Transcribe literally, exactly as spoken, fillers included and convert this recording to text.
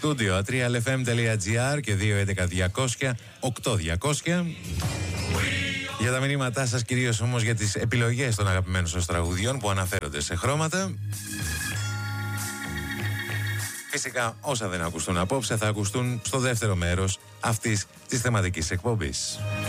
Studio atrialfm.gr και δύο έντεκα διακόσια οκτώ διακόσια. Για τα μηνύματά σας, κυρίως όμως για τις επιλογές των αγαπημένων σας τραγουδιών που αναφέρονται σε χρώματα. Φυσικά όσα δεν ακουστούν απόψε θα ακουστούν στο δεύτερο μέρος αυτής της θεματικής εκπομπής.